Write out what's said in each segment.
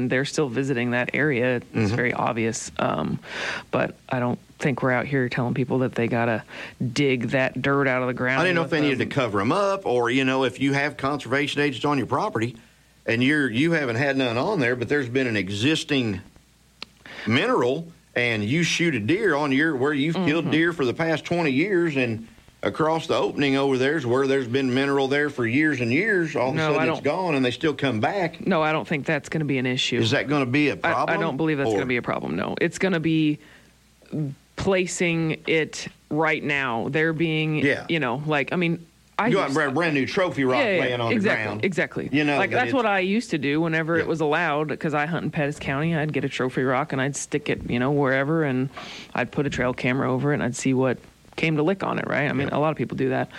they're still visiting that area. It's very obvious. But I don't think we're out here telling people that they got to dig that dirt out of the ground. I didn't know if they needed to cover them up, or, if you have conservation agents on your property and you haven't had none on there, but there's been an existing mineral and you shoot a deer on where you've killed deer for the past 20 years, and across the opening over there is where there's been mineral there for years and years. All of a sudden it's gone and they still come back. No, I don't think that's going to be an issue. Is that going to be a problem? I don't believe that's going to be a problem, no. It's going to be placing it right now. They're being, you got a brand new trophy rock laying on the ground. Exactly. That's what I used to do whenever it was allowed, because I hunt in Pettis County. I'd get a trophy rock and I'd stick it, wherever, and I'd put a trail camera over it and I'd see what came to lick on it, right? I mean, a lot of people do that.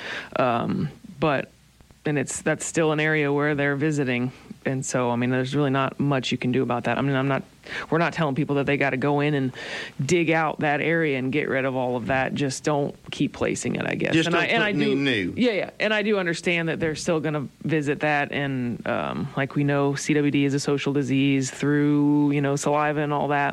That's still an area where they're visiting. And so, I mean, there's really not much you can do about that. I mean, we're not telling people that they got to go in and dig out that area and get rid of all of that. Just don't keep placing it, I guess. Just don't put new. Yeah. And I do understand that they're still going to visit that. And like we know, CWD is a social disease through, saliva and all that.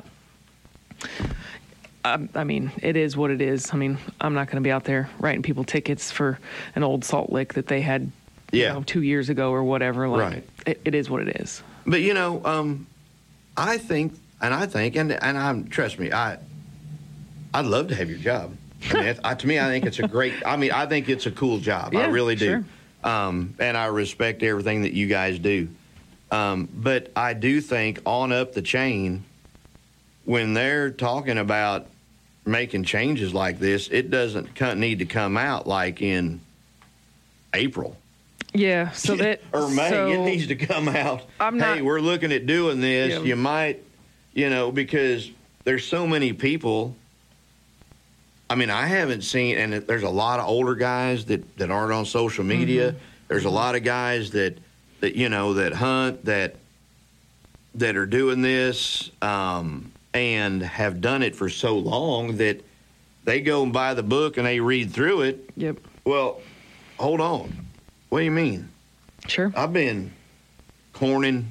I mean, it is what it is. I mean, I'm not going to be out there writing people tickets for an old salt lick that they had 2 years ago or whatever. Right. It is what it is. But, I think, and trust me, I'd love to have your job. I mean, to me, I think it's I think it's a cool job. Yeah, I really do. Sure. And I respect everything that you guys do. But I do think on up the chain, when they're talking about making changes like this, it doesn't need to come out like in April. Yeah, so that or May, it needs to come out. We're looking at doing this. Yeah. You might, because there's so many people. I mean, I haven't seen, and there's a lot of older guys that aren't on social media. There's a lot of guys that hunt that are doing this and have done it for so long that they go and buy the book and they read through it. Yep. Well, hold on. What do you mean? Sure. I've been corning,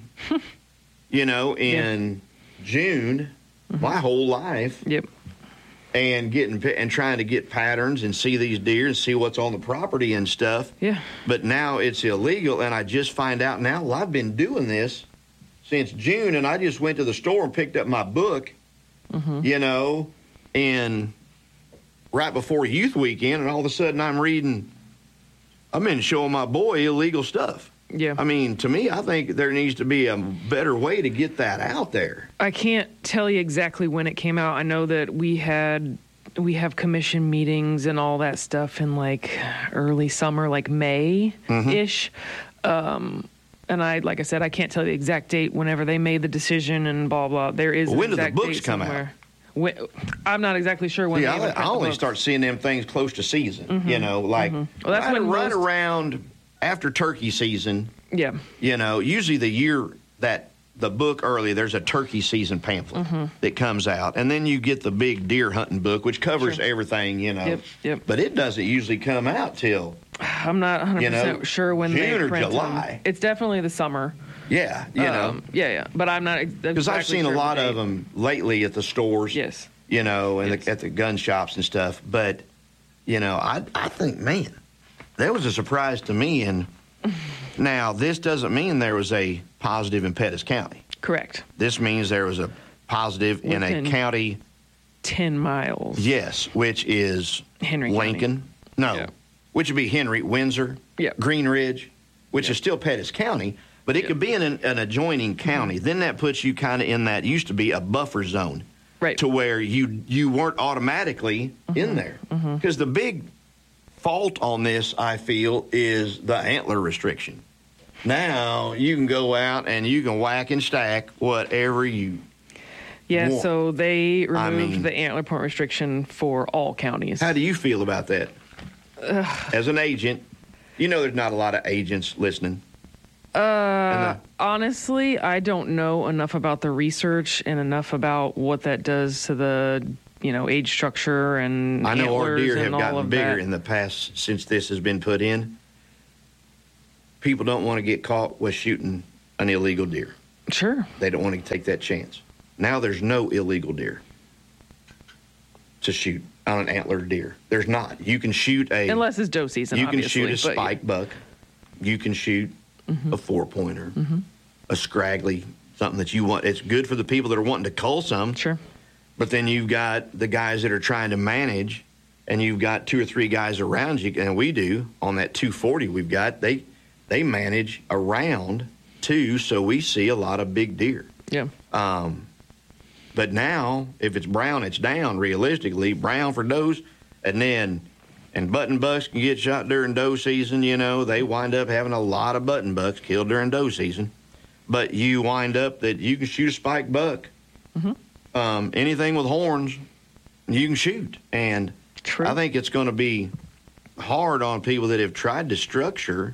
in June my whole life. Yep. And trying to get patterns and see these deer and see what's on the property and stuff. Yeah. But now it's illegal, and I just find out now, well, I've been doing this since June, and I just went to the store and picked up my book, and right before Youth Weekend, and all of a sudden I've been showing my boy illegal stuff. Yeah. I mean, to me, I think there needs to be a better way to get that out there. I can't tell you exactly when it came out. I know that we have commission meetings and all that stuff in like early summer, like May-ish. And like I said, I can't tell you the exact date whenever they made the decision and blah, blah. There is when do the books come out? I'm not exactly sure when. Yeah, I only start seeing them things close to season. Well, that's right around after turkey season. Yeah. Usually the year that the book early, there's a turkey season pamphlet that comes out, and then you get the big deer hunting book, which covers everything. Yep. But it doesn't usually come out till I'm not 100% sure when June they or print July. Them. It's definitely the summer. Yeah, Yeah. But I'm not because I've seen a lot of them lately at the stores. Yes. And at the gun shops and stuff. But I think, man, that was a surprise to me. And now this doesn't mean there was a positive in Pettis County. Correct. This means there was a positive in a county 10 miles. Yes, which is Henry Lincoln. County. No, which would be Henry, Windsor, Green Ridge, which is still Pettis County. But it could be in an adjoining county. Then that puts you kind of in that used to be a buffer zone. Right. To where you weren't automatically in there. Because the big fault on this, I feel, is the antler restriction. Now you can go out and you can whack and stack whatever you want. So they removed the antler point restriction for all counties. How do you feel about that? As an agent, there's not a lot of agents listening. Honestly, I don't know enough about the research and enough about what that does to the, age structure and I know our deer have gotten bigger that. In the past since this has been put in. People don't want to get caught with shooting an illegal deer. Sure. They don't want to take that chance. Now there's no illegal deer to shoot on an antlered deer. There's not. You can shoot unless it's doe season. You can shoot a spike buck. You can shoot a 4-pointer, a scraggly, something that you want. It's good for the people that are wanting to cull some. Sure. But then you've got the guys that are trying to manage, and you've got 2 or 3 guys around you, and we do on that 240 we've got. They manage around too, so we see a lot of big deer. Yeah. But now, if it's brown, it's down, realistically. Brown for does, and button bucks can get shot during doe season, They wind up having a lot of button bucks killed during doe season. But you wind up that you can shoot a spike buck. Anything with horns, you can shoot. And True. I think it's going to be hard on people that have tried to structure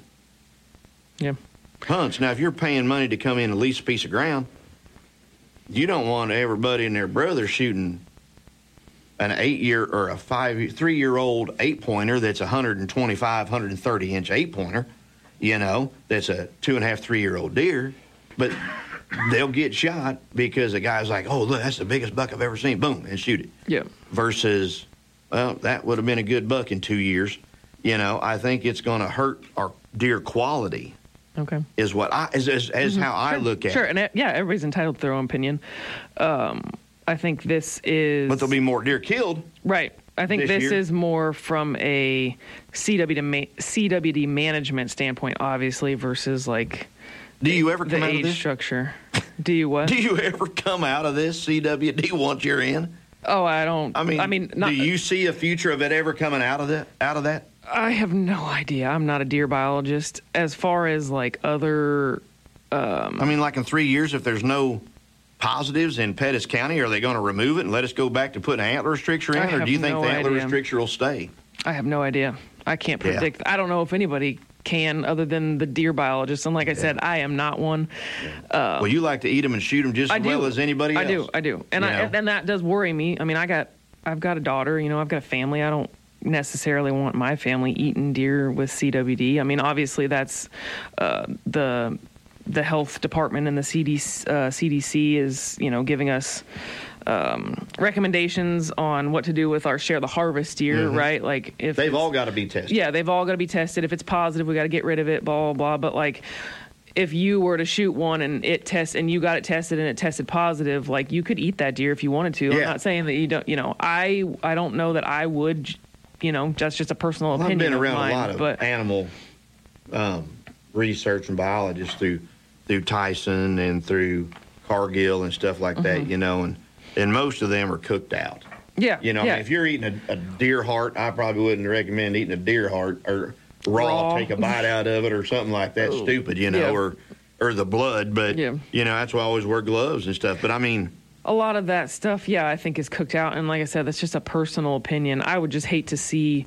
hunts. Now, if you're paying money to come in and lease a piece of ground, you don't want everybody and their brother shooting an 8-year or a 3-year-old 8-pointer that's 125, 130-inch 8-pointer, that's a 2.5, 3-year-old deer. But they'll get shot because the guy's like, oh, look, that's the biggest buck I've ever seen. Boom, and shoot it. Yeah. Versus, well, that would have been a good buck in 2 years. I think it's going to hurt our deer quality. Okay. Is what as how I look at it. Sure, and everybody's entitled to their own opinion. I think this is... But there'll be more deer killed. Right. I think this is more from a CWD management standpoint, obviously, versus like... Do you ever come out of this? Structure. Do you what? Do you ever come out of this CWD once you're in? Oh, I don't. I mean, do you see a future of it ever coming out of that? I have no idea. I'm not a deer biologist. As far as like other... like in 3 years, if there's no positives in Pettis County, are they going to remove it and let us go back to putting an antler restriction in? Or do you think the antler restriction will stay? I have no idea. I can't predict. Yeah. I don't know if anybody can other than the deer biologist. And like I said, I am not one. Well, you like to eat them and shoot them just as well as anybody else. I do. And and that does worry me. I mean, I've got a daughter, I've got a family. I don't necessarily want my family eating deer with CWD. I mean, obviously that's the health department and the CDC is, giving us recommendations on what to do with our share the harvest deer, right? Like if they've all got to be tested. Yeah, they've all got to be tested. If it's positive, we got to get rid of it, blah, blah, blah. But like if you were to shoot one and you got it tested and it tested positive, like you could eat that deer if you wanted to. Yeah. I'm not saying that you don't, I don't know that I would, that's just a personal opinion. I've been around of mine, a lot of animal research and biologists through Tyson and through Cargill and stuff like that, and most of them are cooked out. Yeah. If you're eating a deer heart, I probably wouldn't recommend eating a deer heart or raw. Take a bite out of it or something like that. Stupid, or the blood. But, that's why I always wear gloves and stuff. But, I mean... A lot of that stuff, I think is cooked out. And like I said, that's just a personal opinion. I would just hate to see,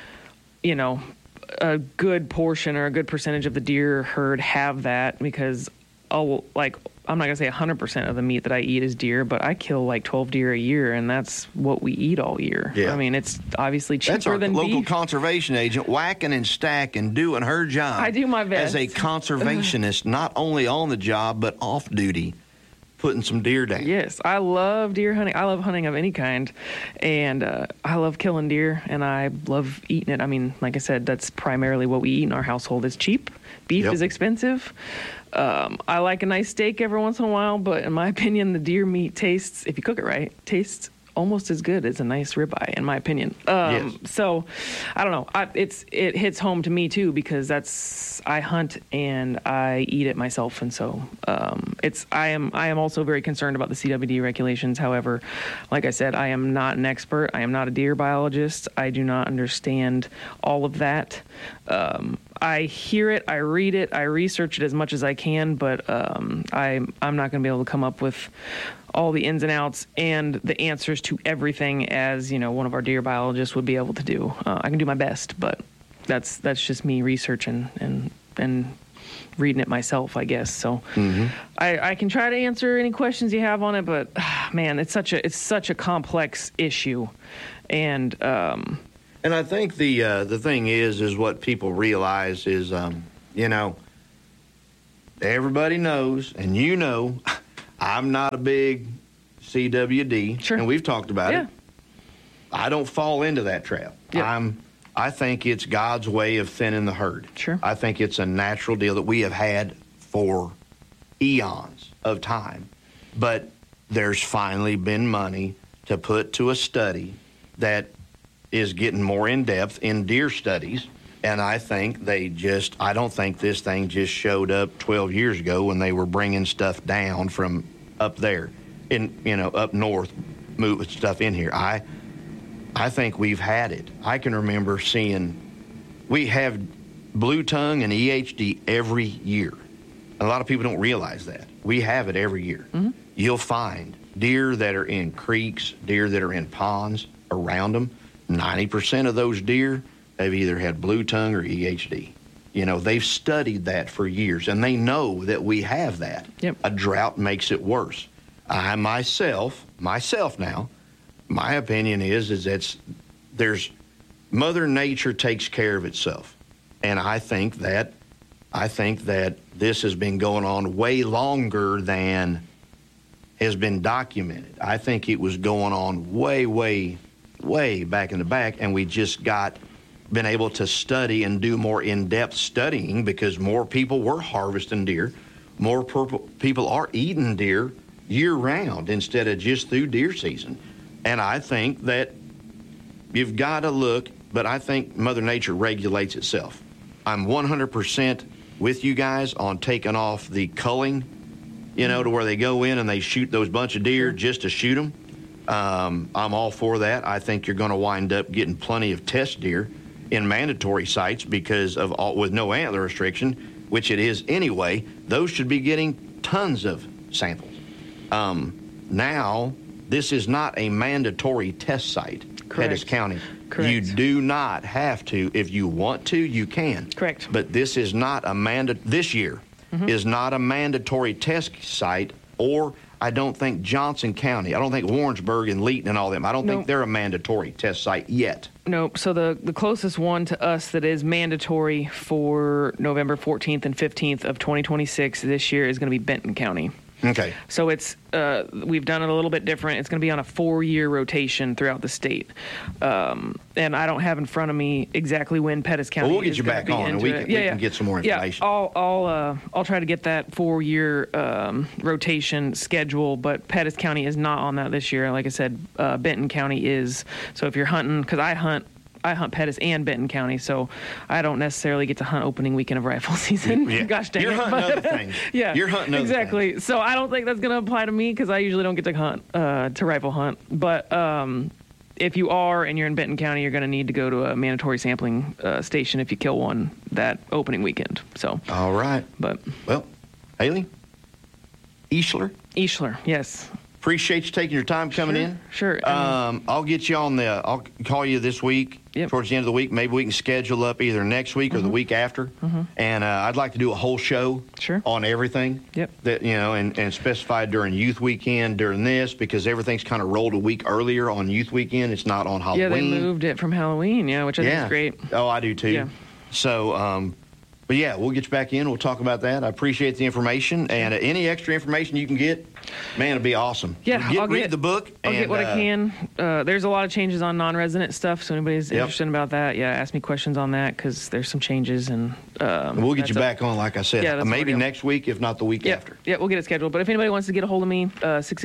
a good portion or a good percentage of the deer herd have that because, I'm not going to say 100% of the meat that I eat is deer, but I kill like 12 deer a year, and that's what we eat all year. Yeah. I mean, it's obviously cheaper than beef. That's our local conservation agent whacking and stacking, doing her job. I do my best. As a conservationist, not only on the job, but off duty, putting some deer down. Yes, I love deer hunting. I love hunting of any kind, and I love killing deer, and I love eating it. I mean, like I said, that's primarily what we eat in our household. It's cheap. Beef is expensive. I like a nice steak every once in a while, but in my opinion, the deer meat tastes, if you cook it right, tastes almost as good as a nice ribeye, in my opinion. So, I don't know. It hits home to me too because I hunt and I eat it myself, and so I am also very concerned about the CWD regulations. However, like I said, I am not an expert. I am not a deer biologist. I do not understand all of that. I hear it, I read it, I research it as much as I can, but I'm not going to be able to come up with all the ins and outs and the answers to everything as one of our deer biologists would be able to do. I can do my best, but that's just me researching and reading it myself, I guess. So I can try to answer any questions you have on it, but man, it's such a complex issue, and I think the thing is what people realize is everybody knows, and you know, I'm not a big CWD, sure. and we've talked about it. I don't fall into that trap. Yep. I think it's God's way of thinning the herd. Sure. I think it's a natural deal that we have had for eons of time. But there's finally been money to put to a study that is getting more in-depth in deer studies. And I think I don't think this thing just showed up 12 years ago when they were bringing stuff down from up there, up north, moving stuff in here. I think we've had it. I can remember we have blue tongue and EHD every year. A lot of people don't realize that. We have it every year. Mm-hmm. You'll find deer that are in creeks, deer that are in ponds around them. 90% of those deer have either had blue tongue or EHD. They've studied that for years, and they know that we have that. Yep. A drought makes it worse. I myself now, my opinion is there's Mother Nature takes care of itself. And I think that this has been going on way longer than has been documented. I think it was going on way, way, way back in the back, and we just been able to study and do more in-depth studying because more people were harvesting deer. More people are eating deer year-round instead of just through deer season. And I think that you've got to look, but I think Mother Nature regulates itself. I'm 100% with you guys on taking off the culling, to where they go in and they shoot those bunch of deer just to shoot them. I'm all for that. I think you're going to wind up getting plenty of test deer in mandatory sites because with no antler restriction, which it is anyway. Those should be getting tons of samples. Now, this is not a mandatory test site, Pettis County. Correct. You do not have to. If you want to, you can. Correct. But this is not this year is not a mandatory test site, or I don't think Johnson County, I don't think Warrensburg and Leeton and all them, I don't think they're a mandatory test site yet. Nope. So the closest one to us that is mandatory for November 14th and 15th of 2026 this year is going to be Benton County. Okay. So it's we've done it a little bit different. It's going to be on a 4-year rotation throughout the state. And I don't have in front of me exactly when Pettis County. Well, we'll get you back on, and we can get some more information. Yeah, I'll try to get that 4-year rotation schedule, but Pettis County is not on that this year. Like I said, Benton County is. So if you're hunting, because I hunt Pettis and Benton County, so I don't necessarily get to hunt opening weekend of rifle season. Yeah. Gosh dang You're hunting other things. Yeah, you're hunting other exactly. things. So I don't think that's going to apply to me because I usually don't get to hunt to rifle hunt. But if you are and you're in Benton County, you're going to need to go to a mandatory sampling station if you kill one that opening weekend. So all right, well, Haley, Eishler, yes. Appreciate you taking your time coming in. Sure. I'll get you I'll call you this week, towards the end of the week. Maybe we can schedule up either next week or the week after. Mm-hmm. And I'd like to do a whole show on everything. Yep. That and specify during youth weekend, during this, because everything's kind of rolled a week earlier on youth weekend. It's not on Halloween. Yeah, they moved it from Halloween, which I think is great. Oh, I do too. Yeah. So, but yeah, we'll get you back in. We'll talk about that. I appreciate the information. And any extra information you can get, man, it'd be awesome. Yeah, read the book. I'll get what I can. There's a lot of changes on non-resident stuff, so anybody's interested about that, ask me questions on that because there's some changes. And we'll get you back on, like I said, maybe next week, if not the week after. Yeah, we'll get it scheduled. But if anybody wants to get a hold of me,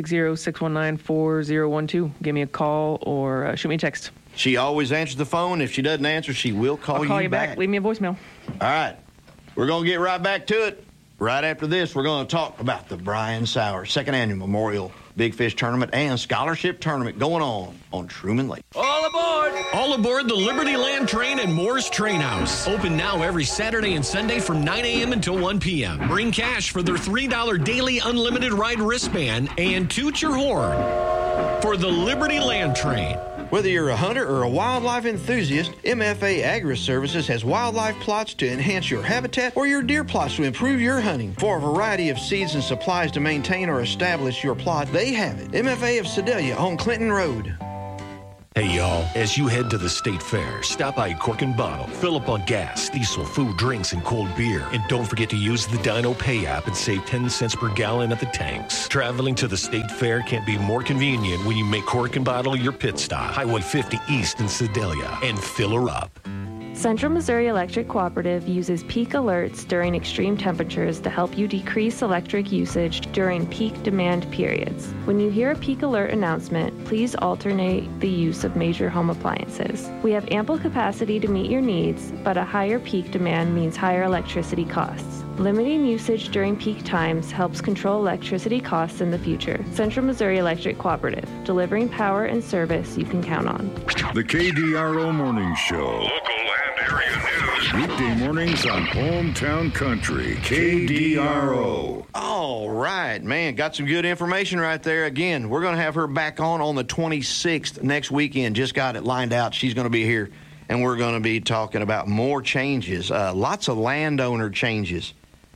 660-619-4012. Give me a call or shoot me a text. She always answers the phone. If she doesn't answer, she will call you back. I'll call you back. Leave me a voicemail. All right. We're going to get right back to it. Right after this, we're going to talk about the Brian Sauer Second Annual Memorial Big Fish Tournament and Scholarship Tournament going on Truman Lake. All aboard! All aboard the Liberty Land Train at Moore's Train House. Open now every Saturday and Sunday from 9 a.m. until 1 p.m. Bring cash for their $3 daily unlimited ride wristband and toot your horn for the Liberty Land Train. Whether you're a hunter or a wildlife enthusiast, MFA Agri-Services has wildlife plots to enhance your habitat or your deer plots to improve your hunting. For a variety of seeds and supplies to maintain or establish your plot, they have it. MFA of Sedalia on Clinton Road. Hey, y'all, as you head to the State Fair, stop by Cork and Bottle, fill up on gas, diesel, food, drinks, and cold beer. And don't forget to use the Dino Pay app and save 10 cents per gallon at the tanks. Traveling to the State Fair can't be more convenient when you make Cork and Bottle your pit stop. Highway 50 East in Sedalia, and fill her up. Central Missouri Electric Cooperative uses peak alerts during extreme temperatures to help you decrease electric usage during peak demand periods. When you hear a peak alert announcement, please alternate the use of major home appliances. We have ample capacity to meet your needs, but a higher peak demand means higher electricity costs. Limiting usage during peak times helps control electricity costs in the future. Central Missouri Electric Cooperative, delivering power and service you can count on. The KDRO Morning Show. Local and area news. Weekday mornings on Hometown Country. KDRO. All right, man. Got some good information right there. Again, we're going to have her back on the 26th next weekend. Just got it lined out. She's going to be here, and we're going to be talking about more changes. Lots of landowner changes.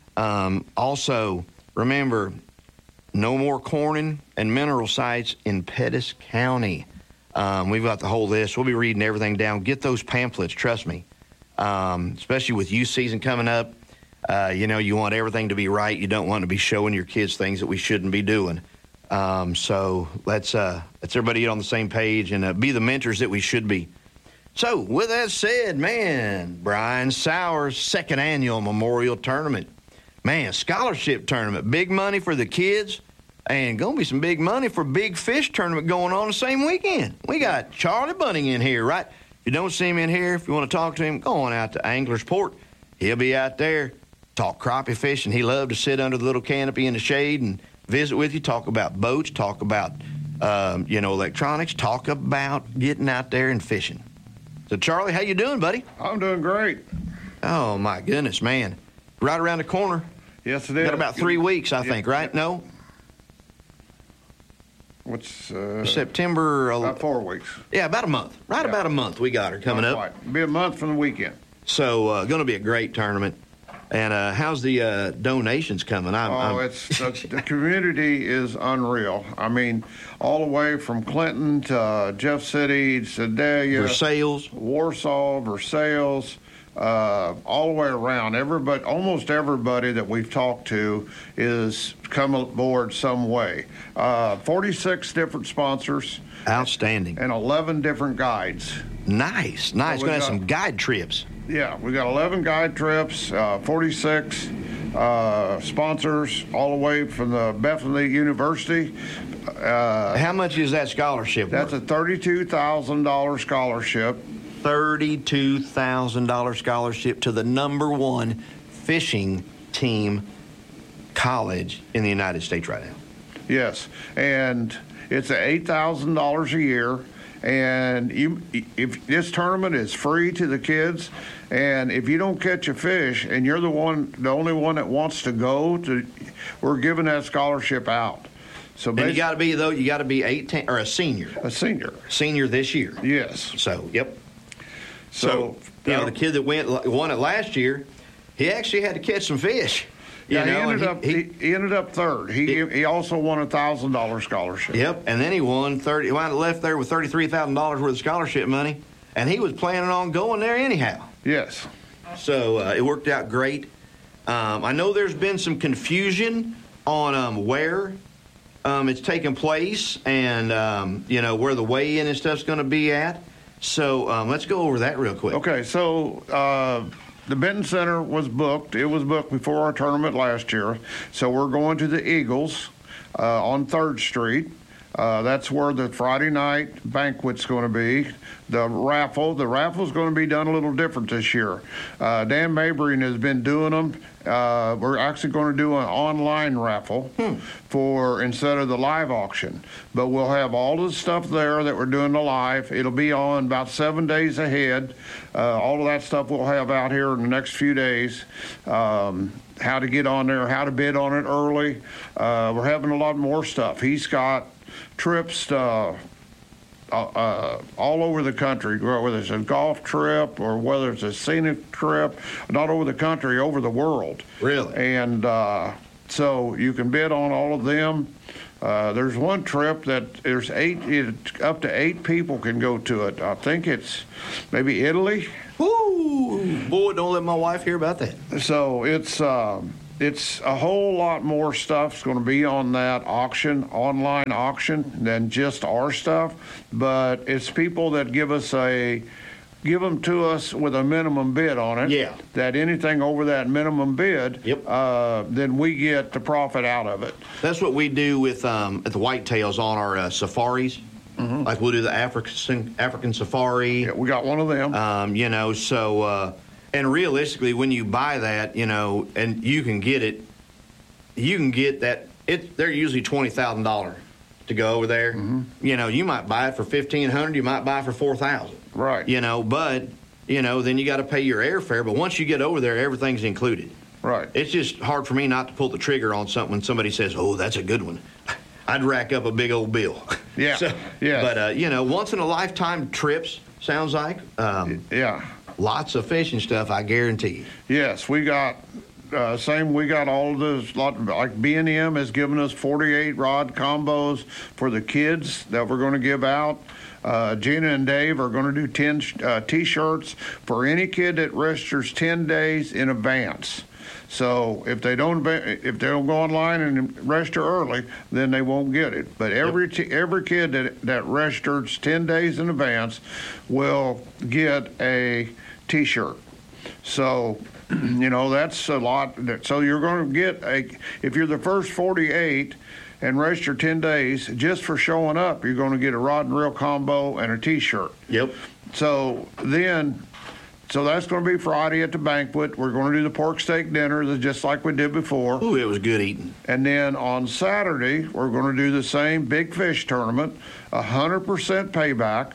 Also, remember, no more corn and mineral sites in Pettis County. We've got the whole list. We'll be reading everything down. Get those pamphlets, trust me. Especially with youth season coming up. You want everything to be right. You don't want to be showing your kids things that we shouldn't be doing. So let's everybody get on the same page and be the mentors that we should be. So with that said, man, Brian Sowers' second annual Memorial Tournament. Man, scholarship tournament, big money for the kids, and going to be some big money for Big Fish tournament going on the same weekend. We got Charlie Bunning in here, right? If you don't see him in here, if you want to talk to him, go on out to Angler's Port. He'll be out there, talk crappie fishing. He loves to sit under the little canopy in the shade and visit with you, talk about boats, talk about, electronics, talk about getting out there and fishing. So, Charlie, how you doing, buddy? I'm doing great. Oh, my goodness, man. Right around the corner. Yes, it is. Got about 3 weeks, I think, right? No? What's September? About 4 weeks. Yeah, about a month. Right, about a month. We got her coming up. Right. Be a month from the weekend. So, going to be a great tournament. And how's the donations coming? The community is unreal. I mean, all the way from Clinton to Jeff City, Sedalia, Versailles, Warsaw, Versailles. All the way around. Almost everybody that we've talked to is come aboard some way. 46 different sponsors. Outstanding. And 11 different guides. Nice. Going to have some guide trips. Yeah, we got 11 guide trips, 46 sponsors, all the way from the Bethany University. How much is that scholarship? That's a $32,000 scholarship. $32,000 scholarship to the #1 fishing team college in the United States right now. Yes, and it's $8,000 a year, and if this tournament is free to the kids, and if you don't catch a fish and you're the only one that wants to go to, we're giving that scholarship out. So and you got to be 18 or a senior. A senior this year. Yes. So, yep. So the kid that won it last year, he actually had to catch some fish. He ended up third. He also won a $1,000 scholarship. Yep, and then he won left there with $33,000 worth of scholarship money, and he was planning on going there anyhow. Yes. So it worked out great. I know there's been some confusion on where it's taking place and where the weigh-in and stuff's going to be at. So let's go over that real quick. Okay, so the Benton Center was booked. It was booked before our tournament last year. So we're going to the Eagles on 3rd Street. That's where the Friday night banquet's going to be. The raffle's going to be done a little different this year. Dan Mabry has been doing them. We're actually going to do an online raffle instead of the live auction. But we'll have all the stuff there that we're doing the live. It'll be on about 7 days ahead. All of that stuff we'll have out here in the next few days. How to get on there, how to bid on it early. We're having a lot more stuff. He's got trips to all over the country, whether it's a golf trip or whether it's a scenic trip, not over the country, over the world. Really? And so you can bid on all of them. There's one trip that there's up to 8 people can go to it. I think it's maybe Italy. Woo! Boy, don't let my wife hear about that. So it's a whole lot more stuff's going to be on that online auction than just our stuff. But it's people that give them to us with a minimum bid on it. Yeah. That anything over that minimum bid, then we get the profit out of it. That's what we do with at the Whitetails on our safaris. Mm-hmm. Like we'll do the African safari. Yeah, we got one of them. And realistically, when you buy that, and you can get that. They're usually $20,000 to go over there. Mm-hmm. You might buy it for $1,500. You might buy it for $4,000. Right. But then you got to pay your airfare. But once you get over there, everything's included. Right. It's just hard for me not to pull the trigger on something when somebody says, "Oh, that's a good one." I'd rack up a big old bill. Yeah. But once in a lifetime trips sounds like. Yeah. Lots of fishing stuff, I guarantee you. Yes, we got we got all of this. Like B&M has given us 48 rod combos for the kids that we're going to give out. Gina and Dave are going to do 10 T-shirts for any kid that registers 10 days in advance. So if they don't go online and register early, then they won't get it. But every kid that registers 10 days in advance will get a T-shirt. So, that's a lot. So you're going to get if you're the first 48 and register 10 days just for showing up, you're going to get a rod and reel combo and a T-shirt. Yep. So that's going to be Friday at the banquet. We're going to do the pork steak dinner just like we did before. Ooh, it was good eating. And then on Saturday, we're going to do the same big fish tournament, 100% payback,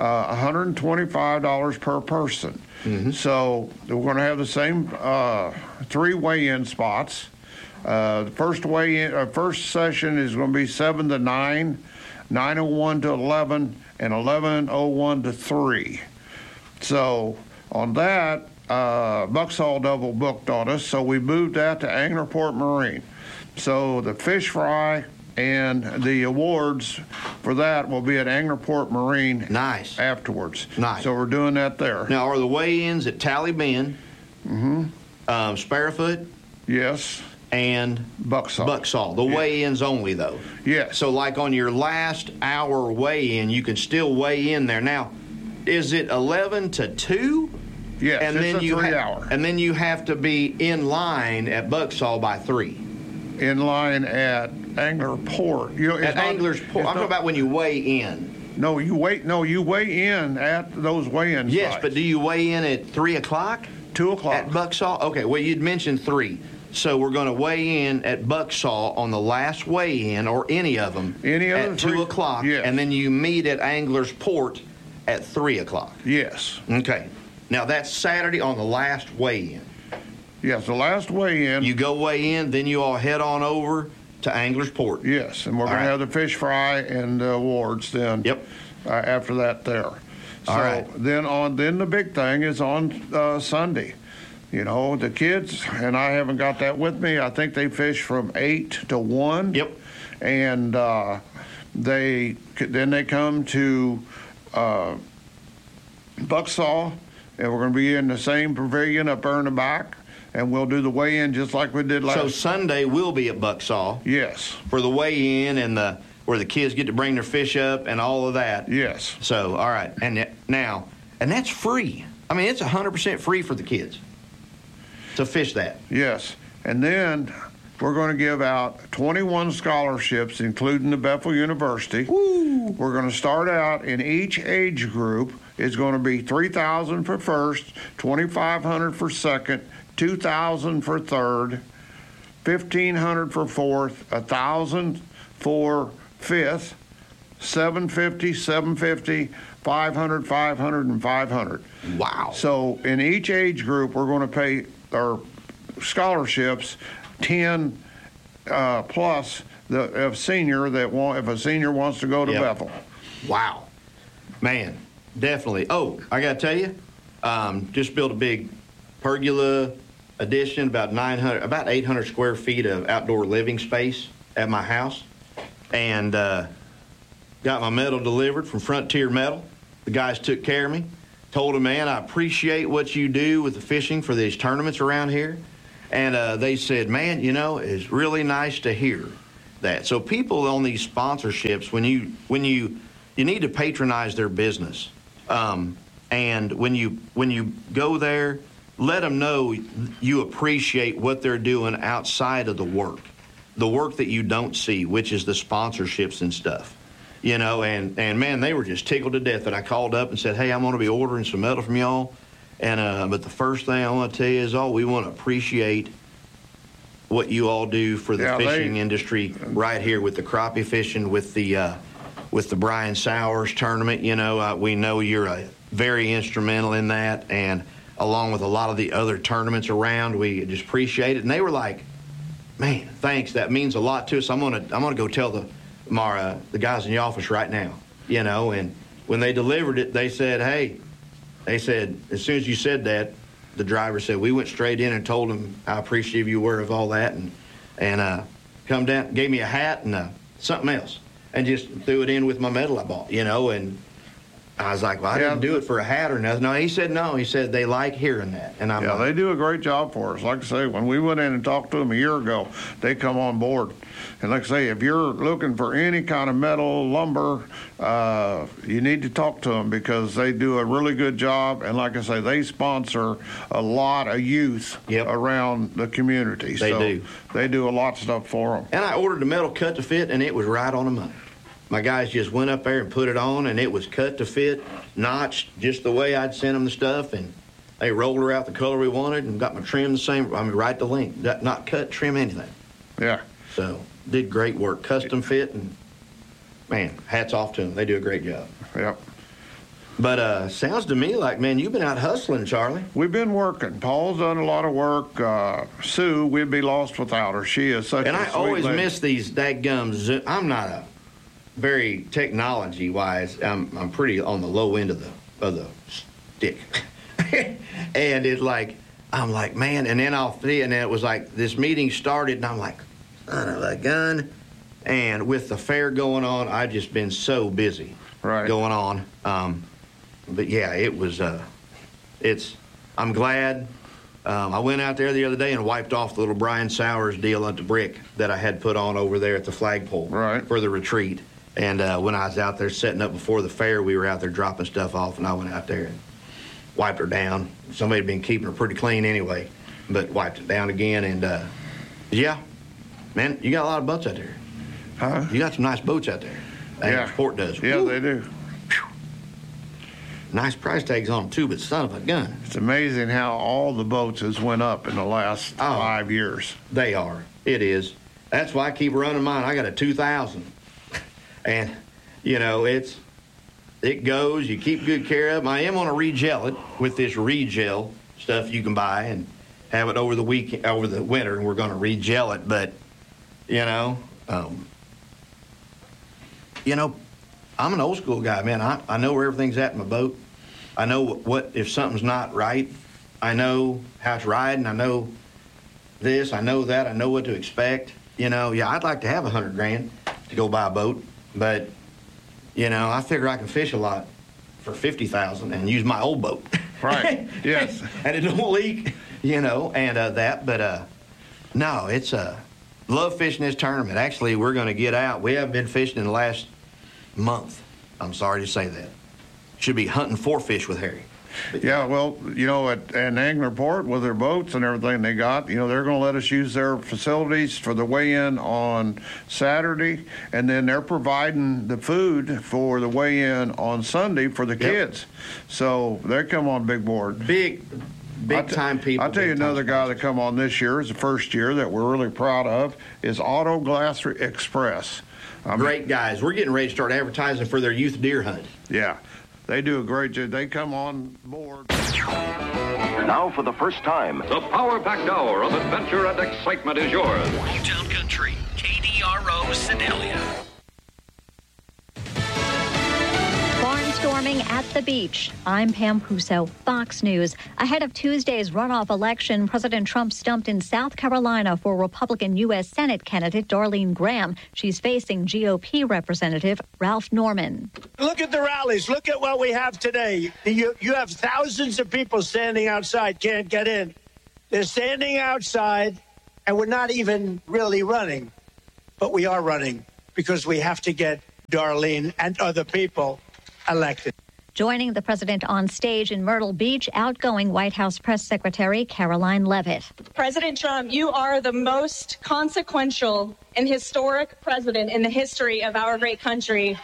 $125 per person. Mm-hmm. So we're going to have the same 3 weigh-in spots. The first session is going to be 7 to 9, 9:01 to 11, and 11:01 to 3. So on that, Bucksall double booked on us, so we moved that to Anglerport Marine. So the fish fry and the awards for that will be at Anglerport Marine. Nice. Afterwards. Nice. So we're doing that there. Now, are the weigh-ins at Tally Bend, Sparrowfoot? Yes. And Bucksall. The weigh-ins only, though. Yes. So, like on your last hour weigh-in, you can still weigh in there. Now, is it 11 to 2? Yes, and it's a 3 hour. And then you have to be in line at Bucksall by 3. In line at Anglerport. At Angler's Port. I'm talking about when you weigh in. No, you weigh in at those weigh-in Yes, sites. but do you weigh in at 3 o'clock? 2 o'clock. At Bucksall? Okay, well, you'd mentioned 3. So we're going to weigh in at Bucksall on the last weigh-in, or any of them, at 2 o'clock. Yes. And then you meet at Angler's Port at 3 o'clock. Yes. Okay. Now, that's Saturday on the last weigh-in. Yes, the last weigh-in. You go weigh in, then you all head on over to Angler's Port. Yes, and we're going to have the fish fry and awards then. Yep. After that there. So all right. Then the big thing is on Sunday. The kids, and I haven't got that with me, I think they fish from 8 to 1. Yep. And they come to Bucksall, and we're going to be in the same pavilion up there in the back, and we'll do the weigh-in just like we did last. So Sunday we'll be at Bucksall. Yes. For the weigh-in and where the kids get to bring their fish up and all of that. Yes. So, all right. And that's free. I mean, it's 100% free for the kids to fish that. Yes. And then we're going to give out 21 scholarships, including the Bethel University. Woo. We're going to start out in each age group. It's going to be $3,000 for first, $2,500 for second, $2,000 for third, $1,500 for fourth, $1,000 for fifth, $750, $750, $500, $500, and $500. Wow. So in each age group, we're going to pay our scholarships 10 plus if a senior wants to go to Bethel. Wow. Man, definitely. Oh, I got to tell you, just built a big pergola addition, about 800 square feet of outdoor living space at my house. and got my medal delivered from Frontier Metal. The guys took care of me. Told them, man, I appreciate what you do with the fishing for these tournaments around here. And they said, man, you know, it's really nice to hear that. So people on these sponsorships, when you need to patronize their business. And when you go there, let them know you appreciate what they're doing outside of the work that you don't see, which is the sponsorships and stuff. You know, and man, they were just tickled to death that I called up and said, hey, I'm going to be ordering some metal from y'all. And but the first thing I want to tell you is, we want to appreciate what you all do for the fishing industry right here with the crappie fishing, with the Brian Sowers tournament. You know, we know you're very instrumental in that, and along with a lot of the other tournaments around, we just appreciate it. And they were like, man, thanks. That means a lot to us. I'm gonna go tell the guys in the office right now, you know. And when they delivered it, they said, as soon as you said that, the driver said, we went straight in and told him how appreciative you were of all that, and come down, gave me a hat and something else, and just threw it in with my medal I bought, you know. And I was like, well, I didn't do it for a hat or nothing. No, he said no. He said they like hearing that. And I'm like, they do a great job for us. Like I say, when we went in and talked to them a year ago, they come on board. And like I say, if you're looking for any kind of metal, lumber, you need to talk to them because they do a really good job. And like I say, they sponsor a lot of youth around the community. They do. They do a lot of stuff for them. And I ordered the metal cut to fit, and it was right on the money. My guys just went up there and put it on, and it was cut to fit, notched just the way I'd sent them the stuff, and they rolled her out the color we wanted and got my trim the same, right to length, not cut, trim, anything. Yeah. So, did great work, custom fit, and, man, hats off to them. They do a great job. Yep. But sounds to me like, man, you've been out hustling, Charlie. We've been working. Paul's done a lot of work. Sue, we'd be lost without her. She is such a sweet lady. And I always miss these dadgum I'm not a very technology-wise, I'm pretty on the low end of the stick. And it's like, I'm like, man, and then I'll see, and then it was like, this meeting started, and I'm like, son of a gun. And with the fair going on, I've just been so busy going on. But yeah, it was, I'm glad. I went out there the other day and wiped off the little Brian Sowers deal at the brick that I had put on over there at the flagpole for the retreat. And when I was out there setting up before the fair, we were out there dropping stuff off, and I went out there and wiped her down. Somebody had been keeping her pretty clean anyway, but wiped it down again. And, yeah, man, you got a lot of boats out there. Huh? You got some nice boats out there. Sport does. Yeah, they do. Nice price tags on them, too, but son of a gun. It's amazing how all the boats has went up in the last 5 years. They are. It is. That's why I keep running mine. I got a 2000. And, you know, it goes. You keep good care of them. I am going to re-gel it with this re-gel stuff you can buy and have it over the winter, and we're going to re-gel it. But, you know, I'm an old school guy, man. I know where everything's at in my boat. I know what if something's not right. I know how it's riding. I know this. I know that. I know what to expect. You know, yeah, I'd like to have $100,000 to go buy a boat, but you know, I figure I can fish a lot for $50,000 and use my old boat. Right. Yes. And it don't leak. You know, and that. But no, it's love fishing this tournament. Actually, we're going to get out. We haven't been fishing in the last month. I'm sorry to say that. Should be hunting for fish with Harry. Yeah, well, you know, at Angler Port with their boats and everything they got, you know, they're going to let us use their facilities for the weigh-in on Saturday, and then they're providing the food for the weigh-in on Sunday for the kids. So they come on big board. Big time people. I'll tell you another guy that come on this year is the first year that we're really proud of is Auto Glass Express. Great guys. We're getting ready to start advertising for their youth deer hunt. Yeah. They do a great job. They come on board. Now, for the first time, the power-packed hour of adventure and excitement is yours. Hometown Country, KDRO Sedalia. Barnstorming at the beach. I'm Pam Puso, Fox News. Ahead of Tuesday's runoff election, President Trump stumped in South Carolina for Republican U.S. Senate candidate Darlene Graham. She's facing GOP Representative Ralph Norman. Look at the rallies. Look at what we have today. You have thousands of people standing outside, can't get in. They're standing outside, and we're not even really running. But we are running because we have to get Darlene and other people elected. Joining the president on stage in Myrtle Beach, outgoing White House Press Secretary Caroline Leavitt. President Trump, you are the most consequential and historic president in the history of our great country.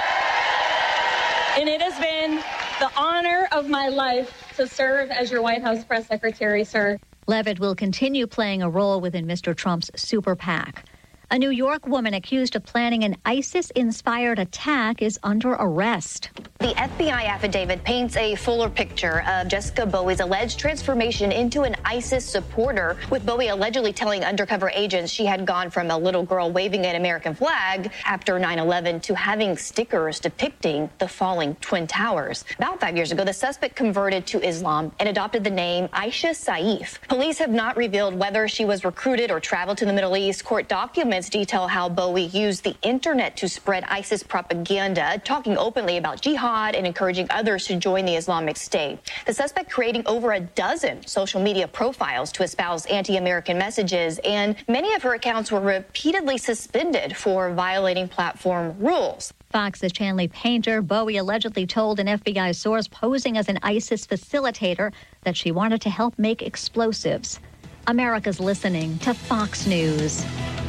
And it has been the honor of my life to serve as your White House Press Secretary, sir. Leavitt will continue playing a role within Mr. Trump's super PAC. A New York woman accused of planning an ISIS-inspired attack is under arrest. The FBI affidavit paints a fuller picture of Jessica Bowie's alleged transformation into an ISIS supporter, with Bowie allegedly telling undercover agents she had gone from a little girl waving an American flag after 9/11 to having stickers depicting the falling Twin Towers. About 5 years ago, the suspect converted to Islam and adopted the name Aisha Saif. Police have not revealed whether she was recruited or traveled to the Middle East. Court documents detail how Bowie used the internet to spread ISIS propaganda, talking openly about jihad and encouraging others to join the Islamic State. The suspect creating over a dozen social media profiles to espouse anti-American messages, and many of her accounts were repeatedly suspended for violating platform rules. Fox's Chanley Painter. Bowie allegedly told an FBI source posing as an ISIS facilitator that she wanted to help make explosives. America's listening to Fox News.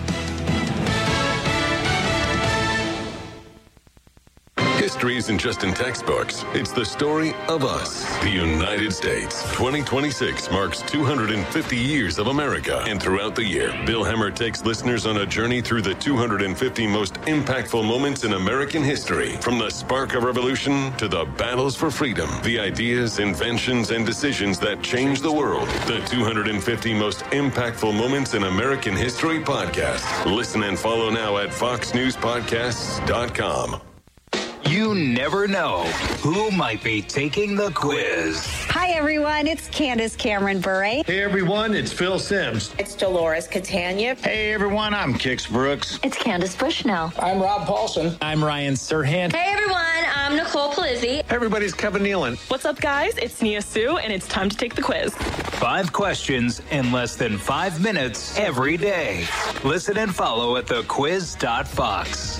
History isn't just in textbooks. It's the story of us, the United States. 2026 marks 250 years of America. And throughout the year, Bill Hemmer takes listeners on a journey through the 250 most impactful moments in American history. From the spark of revolution to the battles for freedom, the ideas, inventions, and decisions that changed the world. The 250 most impactful moments in American history podcast. Listen and follow now at foxnewspodcasts.com. You never know who might be taking the quiz. Hi, everyone. It's Candace Cameron Bure. Hey, everyone. It's Phil Sims. It's Dolores Catania. Hey, everyone. I'm Kix Brooks. It's Candace Bushnell. I'm Rob Paulson. I'm Ryan Serhant. Hey, everyone. I'm Nicole Palizzi. Hey, everybody's Kevin Nealon. What's up, guys? It's Nia Sue, and it's time to take the quiz. 5 questions in less than 5 minutes every day. Listen and follow at thequiz.fox.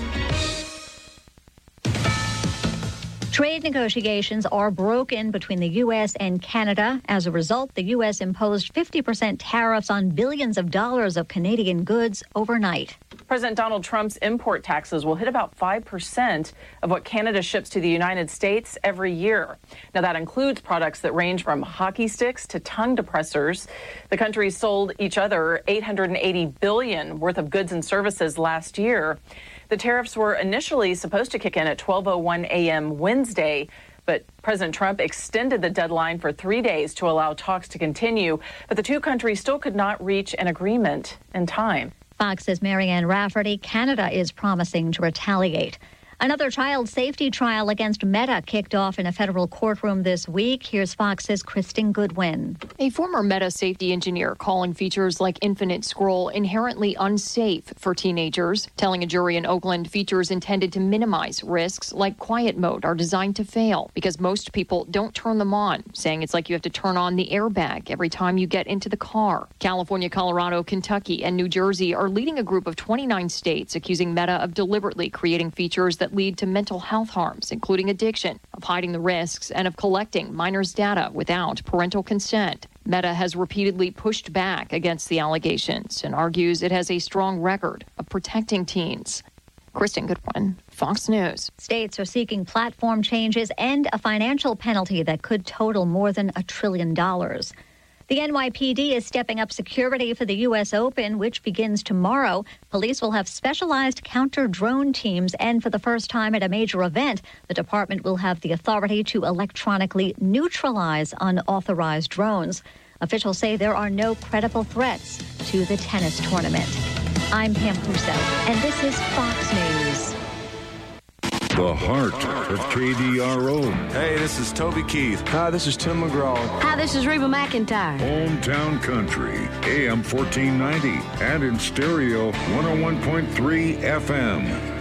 Trade negotiations are broken between the U.S. and Canada. As a result, the U.S. imposed 50% tariffs on billions of dollars of Canadian goods overnight. President Donald Trump's import taxes will hit about 5% of what Canada ships to the United States every year. Now, that includes products that range from hockey sticks to tongue depressors. The countries sold each other $880 billion worth of goods and services last year. The tariffs were initially supposed to kick in at 12:01 a.m. Wednesday, but President Trump extended the deadline for 3 days to allow talks to continue, but the two countries still could not reach an agreement in time. Fox's Marianne Rafferty. Canada is promising to retaliate. Another child safety trial against Meta kicked off in a federal courtroom this week. Here's Fox's Kristen Goodwin. A former Meta safety engineer calling features like Infinite Scroll inherently unsafe for teenagers, telling a jury in Oakland features intended to minimize risks like quiet mode are designed to fail because most people don't turn them on, saying it's like you have to turn on the airbag every time you get into the car. California, Colorado, Kentucky, and New Jersey are leading a group of 29 states accusing Meta of deliberately creating features that lead to mental health harms, including addiction, of hiding the risks, and of collecting minors' data without parental consent. Meta has repeatedly pushed back against the allegations and argues it has a strong record of protecting teens. Kristen Goodwin, Fox News. States are seeking platform changes and a financial penalty that could total more than $1 trillion. The NYPD is stepping up security for the U.S. Open, which begins tomorrow. Police will have specialized counter-drone teams, and for the first time at a major event, the department will have the authority to electronically neutralize unauthorized drones. Officials say there are no credible threats to the tennis tournament. I'm Pam Puso, and this is Fox News. The heart of KDRO. Hey, this is Toby Keith. Hi, this is Tim McGraw. Hi, this is Reba McEntire. Hometown Country, AM 1490, and in stereo 101.3 FM.